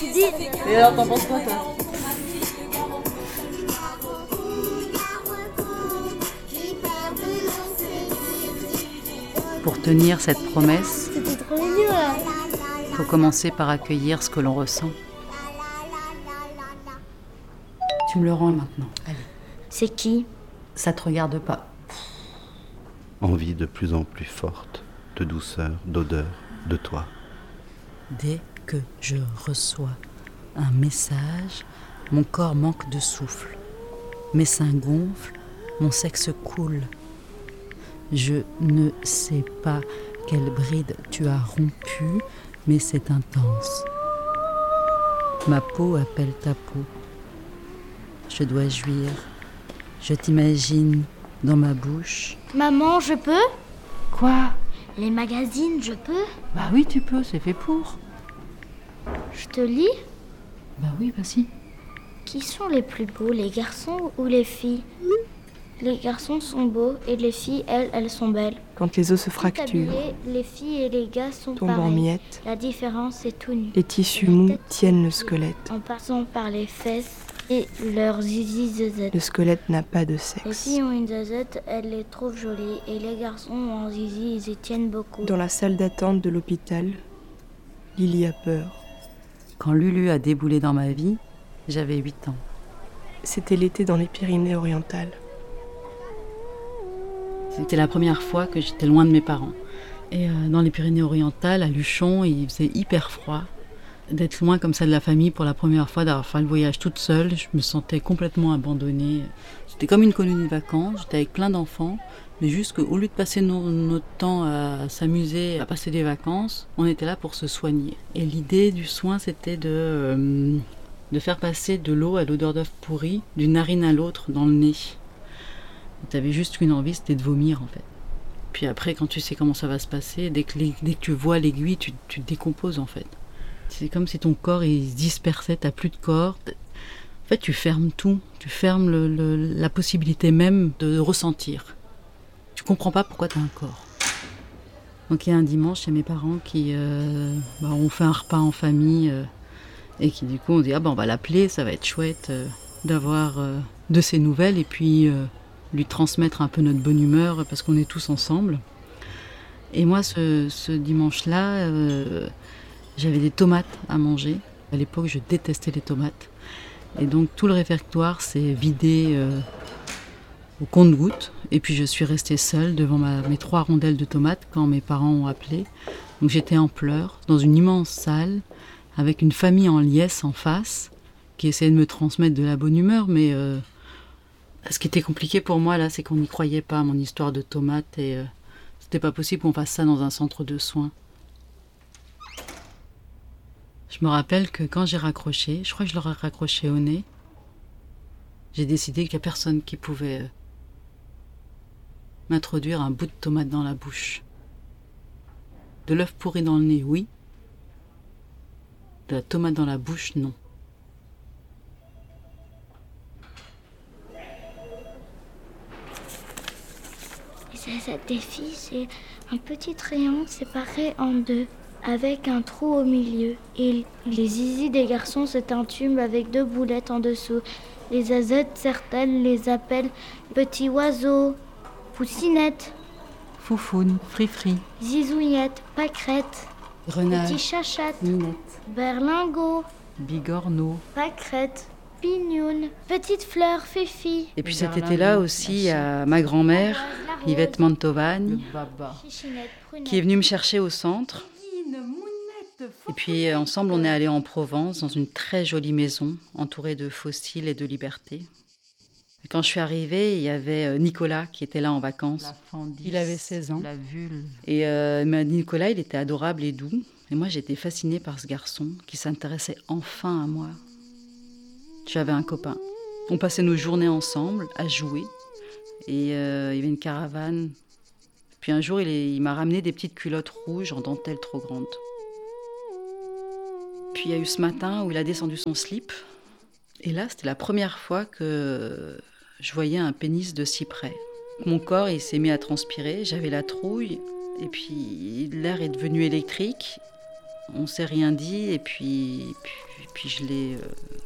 Et alors, t'en penses quoi, toi? Pour tenir cette promesse, C'était trop mignon là. il faut commencer par accueillir ce que l'on ressent. Tu me le rends maintenant. Allez. C'est qui? Ça te regarde pas. Envie de plus en plus forte, de douceur, d'odeur, de toi. Dès que je reçois un message, mon corps manque de souffle. Mes seins gonflent, mon sexe coule. Je ne sais pas quelle bride tu as rompue, mais c'est intense. Ma peau appelle ta peau. Je dois jouir. Je t'imagine dans ma bouche. Maman, je peux? Quoi? Les magazines, je peux? Bah oui, tu peux, c'est fait pour. Je te lis? Bah oui, vas-y. Qui sont les plus beaux, les garçons ou les filles? Les garçons sont beaux et les filles, elles sont belles. Quand les os se Tout fracturent, habillés, les filles et les gars sont tombent en pareils. miettes, La différence, c'est tout nu. les tissus mous tiennent le squelette. En passant par les fesses et leurs zizi zézettes. Le squelette n'a pas de Les sexe. filles ont une zézette, elles les trouvent jolies. Et les garçons ont un zizi, ils y tiennent beaucoup. Dans la salle d'attente de l'hôpital, Lily a peur. Quand Lulu a déboulé dans ma vie, j'avais 8 ans. C'était l'été dans les Pyrénées-Orientales. C'était la première fois que j'étais loin de mes parents. Et dans les Pyrénées-Orientales, à Luchon, il faisait hyper froid. D'être loin comme ça de la famille pour la première fois, d'avoir fait le voyage toute seule, je me sentais complètement abandonnée. C'était comme une colonie de vacances, j'étais avec plein d'enfants, mais juste qu'au lieu de passer notre temps à s'amuser, à passer des vacances, on était là pour se soigner. Et l'idée du soin, c'était de faire passer de l'eau à l'odeur d'œuf pourri, d'une narine à l'autre dans le nez. Tu avais juste une envie, c'était de vomir en fait. Puis après, quand tu sais comment ça va se passer, dès que tu vois l'aiguille, tu te décomposes en fait. C'est comme si ton corps il se dispersait, t'as plus de corps. En fait, tu fermes tout. Tu fermes la possibilité même de ressentir. Tu comprends pas pourquoi t'as un corps. Donc il y a un dimanche, chez mes parents qui ont fait un repas en famille et qui du coup on dit on va l'appeler, ça va être chouette d'avoir de ses nouvelles et puis lui transmettre un peu notre bonne humeur parce qu'on est tous ensemble. Et moi, ce dimanche-là, j'avais des tomates à manger. À l'époque, je détestais les tomates. Et donc, tout le réfectoire s'est vidé au compte-gouttes. Et puis, je suis restée seule devant mes 3 rondelles de tomates quand mes parents ont appelé. Donc, j'étais en pleurs, dans une immense salle, avec une famille en liesse en face, qui essayait de me transmettre de la bonne humeur, mais... Ce qui était compliqué pour moi, là, c'est qu'on n'y croyait pas à mon histoire de tomates et c'était pas possible qu'on fasse ça dans un centre de soins. Je me rappelle que quand j'ai raccroché, je crois que je leur ai raccroché au nez, j'ai décidé qu'il n'y a personne qui pouvait m'introduire un bout de tomate dans la bouche. De l'œuf pourri dans le nez, oui. De la tomate dans la bouche, non. Cette défi, c'est un petit rayon séparé en deux, avec un trou au milieu. Et les zizi des garçons, c'est un tube avec 2 boulettes en dessous. Les zazettes, certaines les appellent petits oiseaux, poussinette, Foufoune, frifri, zizouillette, pâquerette, grenade, petit chachate, minette, berlingot, bigorneau. pâquerette, pignoune, petite fleur, fifi. Et puis cet été-là aussi, à ma grand-mère, Yvette Mantovagne, Chichinette, prunette. qui est venue me chercher au centre. Et puis ensemble, on est allés en Provence, dans une très jolie maison, entourée de fossiles et de liberté. Et quand je suis arrivée, il y avait Nicolas qui était là en vacances. Il avait 16 ans. Et Nicolas, il était adorable et doux. Et moi, j'étais fascinée par ce garçon qui s'intéressait enfin à moi. J'avais un copain. On passait nos journées ensemble à jouer. Et il y avait une caravane. Puis un jour, il m'a ramené des petites culottes rouges en dentelle trop grande. Puis il y a eu ce matin où il a descendu son slip. Et là, c'était la première fois que je voyais un pénis de si près. Mon corps, il s'est mis à transpirer. J'avais la trouille. Et puis l'air est devenu électrique. On s'est rien dit et puis je l'ai